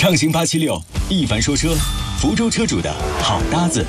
畅行876，一凡说车，福州车主的好搭子。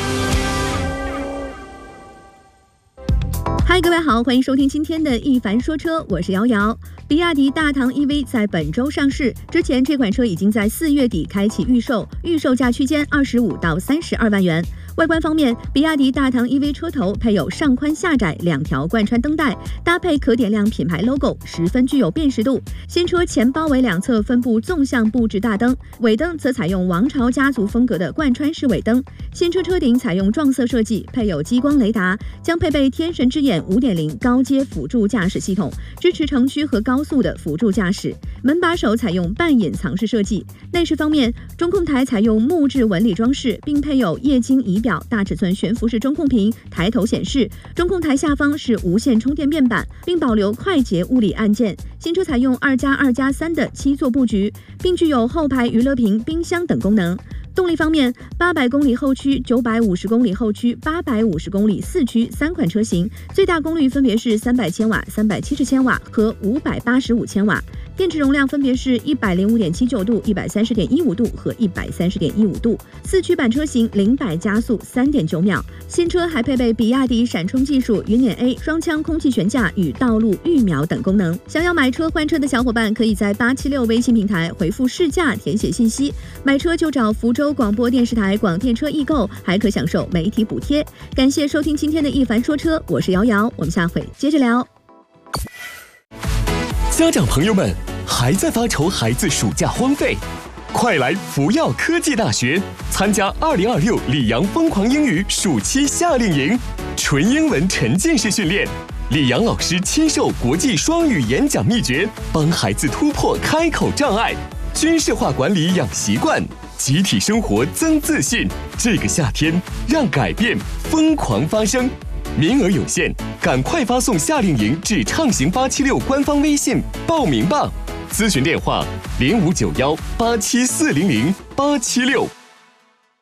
嗨，各位好，欢迎收听今天的一凡说车，我是瑶瑶。比亚迪大唐 EV 在本周上市，之前这款车已经在4月底开启预售，预售价区间25到32万元。外观方面，比亚迪大唐 EV 车头配有上宽下窄2条贯穿灯带，搭配可点亮品牌 logo， 十分具有辨识度。新车前包围两侧分布纵向布置大灯，尾灯则采用王朝家族风格的贯穿式尾灯。新车车顶采用撞色设计，配有激光雷达，将配备天神之眼 5.0 高阶辅助驾驶系统，支持城区和高速的辅助驾驶。门把手采用半隐藏式设计。内饰方面，中控台采用木质纹理装饰，并配有液晶仪表、大尺寸悬浮式中控屏、抬头显示。中控台下方是无线充电面板，并保留快捷物理按键。新车采用2+2+3的7座布局，并具有后排娱乐屏、冰箱等功能。动力方面，800公里后驱、950公里后驱、850公里四驱3款车型，最大功率分别是300千瓦、370千瓦和585千瓦。电池容量分别是105.79度、130.15度和130.15度。四驱版车型0-100加速3.9秒。新车还配备比亚迪闪充技术、云辇 A 双腔空气悬架与道路预秒等功能。想要买车换车的小伙伴，可以在876微信平台回复试驾填写信息，买车就找福州广播电视台广电车易购，还可享受媒体补贴。感谢收听今天的一凡说车，我是瑶瑶，我们下回接着聊。 家长朋友们，还在发愁孩子暑假荒废？快来福耀科技大学参加2026里昂疯狂英语暑期夏令营，纯英文沉浸式训练，李阳老师亲授国际双语演讲秘诀，帮孩子突破开口障碍，军事化管理养习惯，集体生活增自信。这个夏天，让改变疯狂发生。名额有限，赶快发送夏令营至畅行876官方微信报名吧。咨询电话：059187400876。